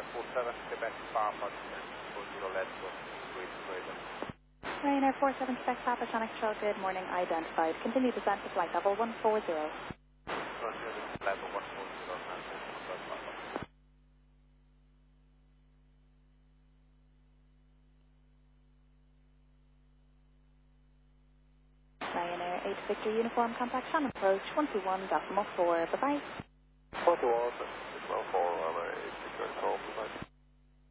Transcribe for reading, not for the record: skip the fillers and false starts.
47 Quebec Papa, 40 left, Sweet Sweden. Ryanair 47 Quebec Papa, Sonic Control, good morning, identified. Continue descent to flight level 140. Roger, level 140, Ryanair 8 Victor Uniform, contact Shannon approach 21.4, bye-bye. 41, 12, 4, 8, 6, 12, bye-bye.